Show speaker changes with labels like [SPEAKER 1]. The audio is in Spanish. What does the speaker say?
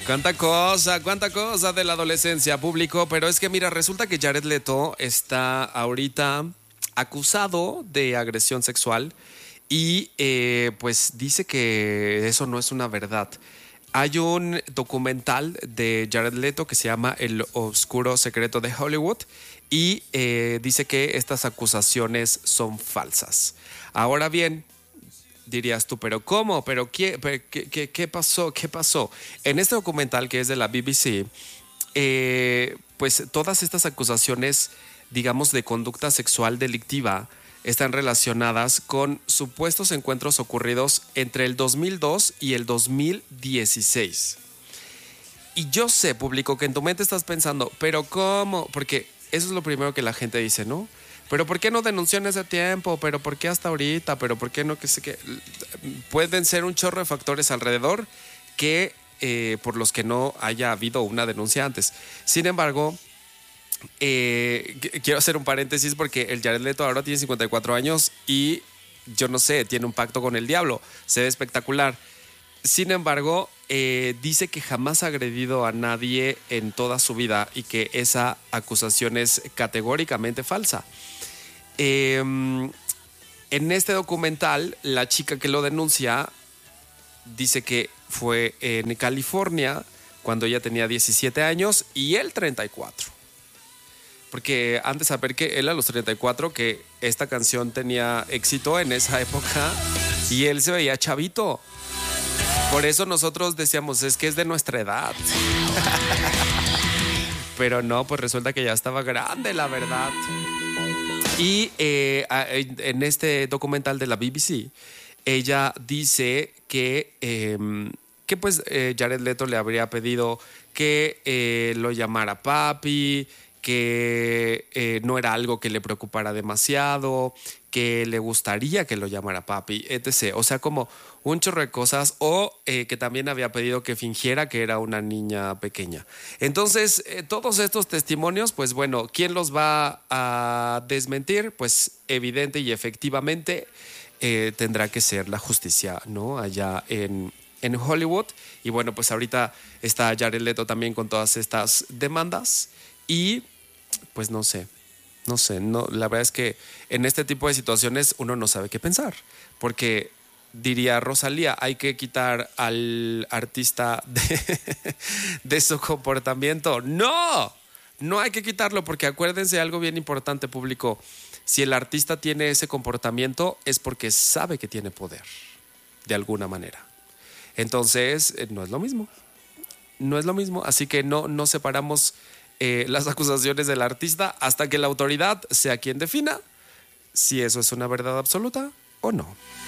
[SPEAKER 1] Cuánta cosa de la adolescencia, público. Pero es que mira, resulta que Jared Leto está ahorita acusado de agresión sexual y pues dice que eso no es una verdad. Hay un documental de Jared Leto que se llama El Oscuro Secreto de Hollywood y dice que estas acusaciones son falsas. Ahora bien, dirías tú, ¿pero cómo? ¿Pero qué pasó? ¿Qué pasó? En este documental que es de la BBC, pues todas estas acusaciones, digamos, de conducta sexual delictiva están relacionadas con supuestos encuentros ocurridos entre el 2002 y el 2016. Y yo sé, público, que en tu mente estás pensando, ¿pero cómo? Porque eso es lo primero que la gente dice, ¿no? ¿Pero por qué no denunció en ese tiempo? ¿Pero por qué hasta ahorita? ¿Pero por qué no? Que sé que pueden ser un chorro de factores alrededor que por los que no haya habido una denuncia antes. Sin embargo, quiero hacer un paréntesis porque el Jared Leto ahora tiene 54 años y yo no sé, tiene un pacto con el diablo. Se ve espectacular. Sin embargo, dice que jamás ha agredido a nadie en toda su vida y que esa acusación es categóricamente falsa. En este documental, la chica que lo denuncia dice que fue en California cuando ella tenía 17 años y él 34. Porque han de saber que él a los 34, que esta canción tenía éxito en esa época y él se veía chavito. Por eso nosotros decíamos, es que es de nuestra edad. Pero no, pues resulta que ya estaba grande, la verdad. Y en este documental de la BBC, ella dice que pues Jared Leto le habría pedido que lo llamara papi, que no era algo que le preocupara demasiado, que le gustaría que lo llamara papi, etc. O sea, como un chorro de cosas, o que también había pedido que fingiera que era una niña pequeña. Entonces, todos estos testimonios, pues bueno, ¿quién los va a desmentir? Pues evidente y efectivamente tendrá que ser la justicia, ¿no? Allá en Hollywood. Y bueno, pues ahorita está Jared Leto también con todas estas demandas y pues no sé, no, la verdad es que en este tipo de situaciones uno no sabe qué pensar, porque diría Rosalía, hay que quitar al artista de su comportamiento. No hay que quitarlo, porque acuérdense algo bien importante, público. Si el artista tiene ese comportamiento es porque sabe que tiene poder, de alguna manera. Entonces, no es lo mismo. No es lo mismo, así que no separamos las acusaciones del artista hasta que la autoridad sea quien defina si eso es una verdad absoluta o no.